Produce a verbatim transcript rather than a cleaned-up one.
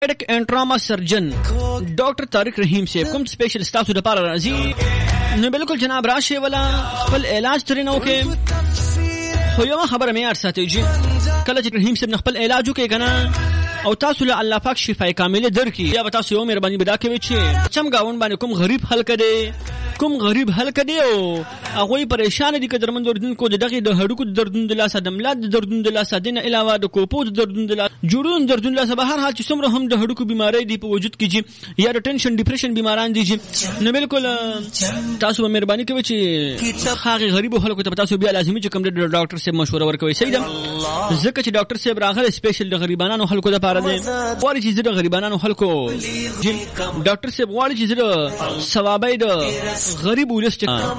پیډک اینڈ ټراما سرجن ډاکټر طارق رحیم صاحب کوم سپیشل تاسو د پاره راځي. نو بالکل جناب راشه ولا خپل علاج ترې نو کې خو یو خبره مې ارساته جی کله چې رحیم صاحب خپل علاج وکړي کنه او تاسو له الله پاک شفای کامله درکړي یا تاسو یو مهرباني بدا کوي چې چم گاون باندې کوم غریب حل کړي کوم غریب حل کړي او هغه پریشان دي که درمن دردون کو دغه د هډوکو دردون د لاس د ملاد دردون د لاس دینه علاوه د کوپو دردون د لاس جوړون دردون لاس به هر حال چې څومره هم د هډوکو بیماری دی په وجود کې جی یا د ټینشن ډیپریشن بیماران دي جی نو بالکل تاسو مهرباني کوي چې هغه غریب حل کو ته تاسو بیا لازمي چې کوم د ډاکټر صاحب مشوره ورکوي. صحیح ده ځکه چې ډاکټر صاحب راغله سپیشل د غریبانو خلکو د پاره دی غواړي چې زړه غریبانو خلکو ډاکټر صاحب غواړي چې زړه ثوابای د غریب ولس چې